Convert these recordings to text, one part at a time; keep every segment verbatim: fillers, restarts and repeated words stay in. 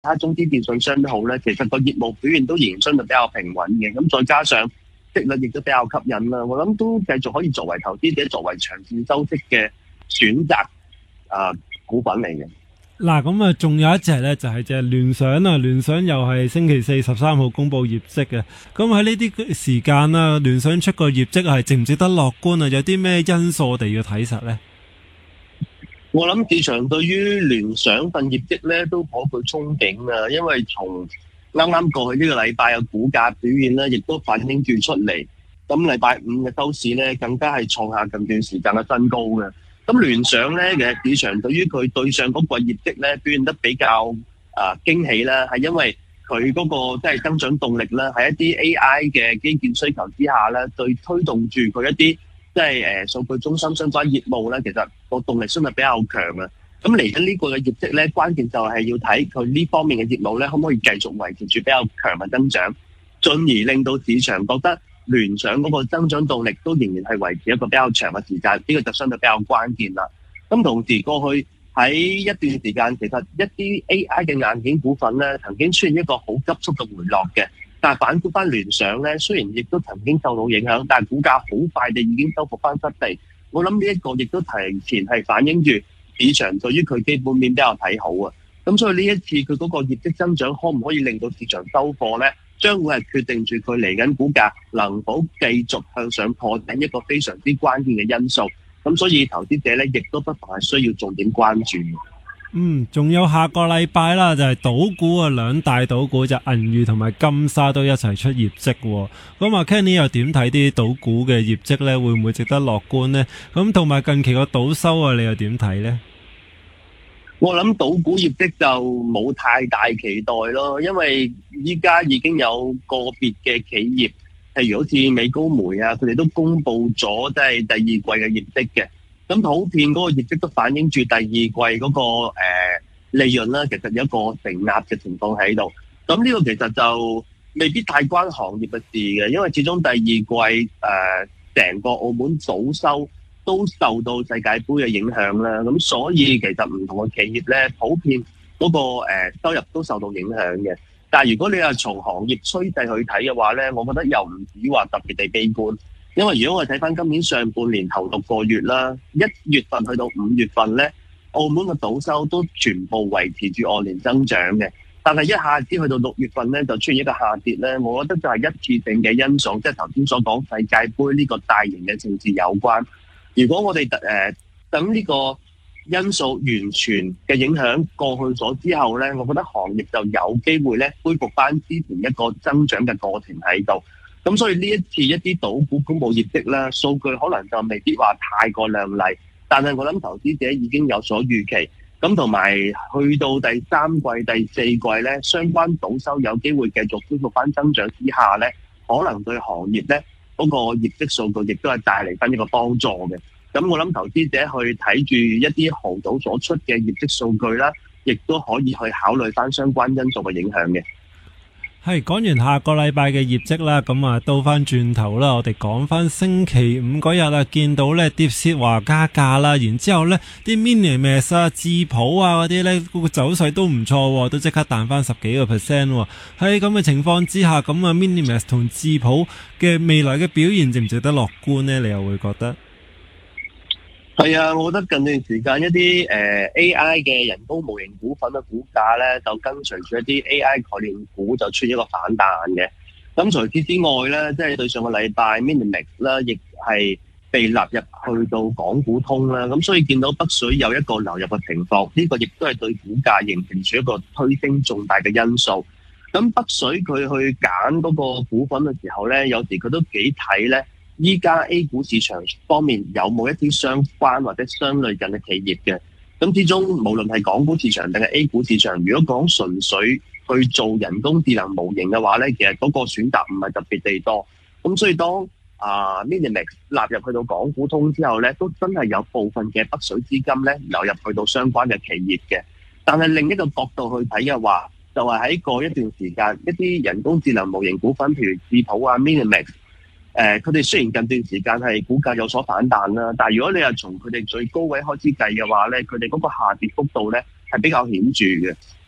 他中資電信商都好咧，其實個業務表現都仍然相對比較平穩嘅。咁再加上息率亦都比較吸引啦，我諗都繼續可以作為投資者作為長線收息嘅選擇啊、呃、股份嚟嘅。 嗱，咁啊，仲有一隻咧，就係隻聯想啊，聯想又係星期四十三號公布業績嘅。咁喺呢啲時間啦，聯想出個業績係值唔值得樂觀啊？有啲咩因素我哋要睇實咧？ 我諗市場對於聯想份業績咧都頗具憧憬啊，因為從啱啱過去呢個禮拜嘅股價表現咧，亦都反映住出嚟。咁禮拜五嘅收市咧，更加係創下近段時間嘅新高嘅。咁聯想咧嘅市場對於佢對上嗰個業績咧表現得比較啊驚喜啦，係因為佢嗰個即係增長動力啦，喺一啲 A I 嘅基建需求之下咧，對推動住佢一啲即係誒數據中心相關業務咧，其實個動力相對比較強啊。咁嚟緊呢個嘅業績咧，關鍵就係要睇佢呢方面嘅業務咧，可唔可以繼續維持住比較強嘅增長，進而令到市場覺得聯想嗰個增長動力都仍然係維持一個比較長嘅時間，呢、這個就相對比較關鍵啦。咁同時過去喺一段時間，其實一啲 A I 嘅硬件股份咧，曾經出現一個好急速嘅回落嘅。但係反觀翻聯想咧，雖然亦都曾經受到影響，但係股價好快地已經收復翻失地。我諗呢一個亦都提前係反映住市場對於佢基本面比較睇好啊。咁所以呢一次佢嗰個業績增長可唔可以令到市場收貨咧？將會係決定住佢嚟緊股價能否繼續向上破頂一個非常之關鍵嘅因素。咁所以投資者咧，亦都不妨係需要重點關注。 嗯，仲有下個禮拜啦，就係、是、賭股啊，兩大賭股就銀娛同埋金沙都一齊出業績。咁啊 Kenny 又點睇啲賭股嘅業績咧？會唔會值得樂觀呢？咁同埋近期個賭收啊，你又點睇呢？ 我諗賭股業績就冇太大期待咯，因為依家已經有個別嘅企業，譬如好似美高梅啊，佢哋都公布咗即係第二季嘅業績嘅。咁普遍嗰個業績都反映住第二季嗰、那個誒、呃、利潤啦，其實有一個承壓嘅情況喺度。咁呢個其實就未必太關行業嘅事嘅，因為始終第二季誒成、呃、個澳門賭收都受到世界盃嘅影響啦，咁所以其實唔同嘅企業咧，普遍嗰、那個誒、呃、收入都受到影響嘅。但係如果你係從行業趨勢去睇嘅話咧，我覺得又唔止話特別地悲觀，因為如果我哋睇翻今年上半年頭六個月啦，一月份去到五月份咧，澳門嘅賭收都全部維持住按年增長嘅。但係一下子去到六月份咧，就出現一個下跌咧，我覺得就係一次性嘅因素，即係頭先所講世界盃呢個大型嘅政治有關。如果我哋誒、呃、等呢個因素完全嘅影響過去咗之後咧，我覺得行業就有機會咧恢復翻之前一個增長嘅過程喺度。咁所以呢一次一啲賭股公布業績咧，數據可能就未必話太過亮麗，但係我諗投資者已經有所預期。咁同埋去到第三季、第四季咧，相關賭收有機會繼續恢復翻增長之下咧，可能對行業咧嗰個業績數據亦都係帶嚟翻一個幫助嘅。咁我諗投資者去睇住一啲豪賭所出嘅業績數據啦，亦都可以去考慮翻相關因素嘅影響嘅。 係講完下個禮拜嘅業績啦，咁啊倒翻轉頭啦，我哋講翻星期五嗰日啊，見到咧碟仙話加價啦，然之後咧啲 Minimax 啊、智普啊嗰啲咧個走勢都唔錯，都即刻彈翻十幾個 percent。喺咁嘅情況之下，咁啊 Minimax 同智普嘅未來嘅表現值唔值得樂觀呢？你又會覺得？ 係啊，我覺得近段時間一啲誒、呃、A I 嘅人工模型股份嘅股價咧，就跟隨住一啲 A I 概念股就出現一個反彈嘅。咁除此之外咧，即係對上個禮拜 Minimax 啦，亦係被納入去到港股通啦。咁所以見到北水有一個流入嘅情況，呢、這個亦都係對股價形成住一個推升重大嘅因素。咁北水佢去揀嗰個股份嘅時候咧，有時佢都幾睇咧。依家 A 股市場方面有冇一啲相關或者相類近嘅企業嘅？咁之中無論係港股市場定係 A 股市場，如果講純粹去做人工智能模型嘅話咧，其實嗰個選擇唔係特別地多。咁所以當啊 Minimax 納入去到港股通之後咧，都真係有部分嘅北水資金咧流入去到相關嘅企業嘅。但係另一個角度去睇嘅話，就係喺過一段時間，一啲人工智能模型股份，譬如智普啊、Minimax。誒，佢哋、呃、雖然近段時間係股價有所反彈啦，但係如果你係從佢哋最高位開始計嘅話咧，佢哋嗰個下跌幅度咧係比較顯著嘅。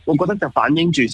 我覺得就反映住